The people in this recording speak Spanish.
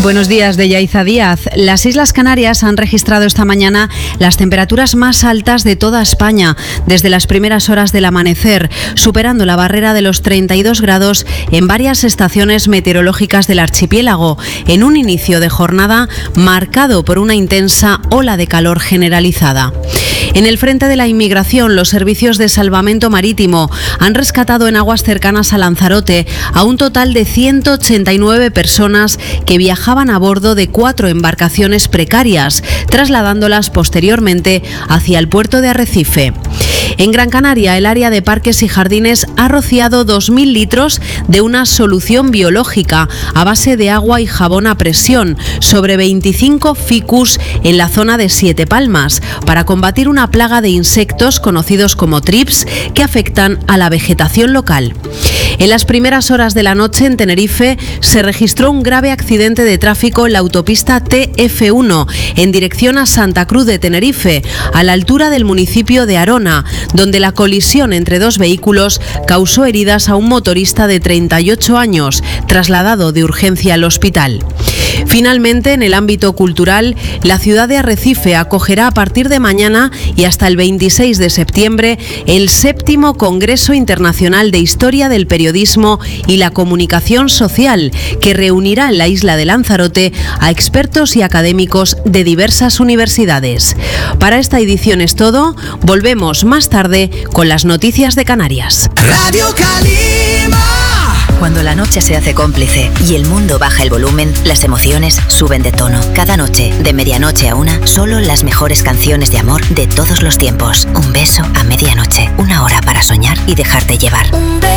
Buenos días, de Yaiza Díaz. Las Islas Canarias han registrado esta mañana las temperaturas más altas de toda España desde las primeras horas del amanecer, superando la barrera de los 32 grados en varias estaciones meteorológicas del archipiélago, en un inicio de jornada marcado por una intensa ola de calor generalizada. En el frente de la inmigración, los servicios de salvamento marítimo han rescatado en aguas cercanas a Lanzarote a un total de 189 personas que viajaban a bordo de 4 embarcaciones precarias, trasladándolas posteriormente hacia el puerto de Arrecife. En Gran Canaria, el área de parques y jardines ha rociado 2.000 litros de una solución biológica a base de agua y jabón a presión sobre 25 ficus en la zona de Siete Palmas para combatir una plaga de insectos conocidos como trips que afectan a la vegetación local. En las primeras horas de la noche en Tenerife se registró un grave accidente de tráfico en la autopista TF1 en dirección a Santa Cruz de Tenerife, a la altura del municipio de Arona, donde la colisión entre dos vehículos causó heridas a un motorista de 38 años, trasladado de urgencia al hospital. Finalmente, en el ámbito cultural, la ciudad de Arrecife acogerá a partir de mañana y hasta el 26 de septiembre el 7º Congreso Internacional de Historia del Periodismo y la Comunicación Social, que reunirá en la isla de Lanzarote a expertos y académicos de diversas universidades. Para esta edición es todo. Volvemos más tarde con las noticias de Canarias. Radio Calima. Cuando la noche se hace cómplice y el mundo baja el volumen, las emociones suben de tono. Cada noche, de medianoche a 1, solo las mejores canciones de amor de todos los tiempos. Un beso a medianoche, una hora para soñar y dejarte llevar.